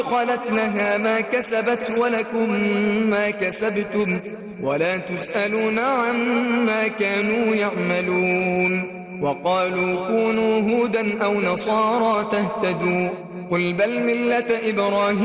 خلت لها ما كسبت ولكم ما كسبتم ولا تسألون عما كانوا يعملون. وقالوا كونوا هودا أو نصارى تهتدوا قل بل ملة إبراهيم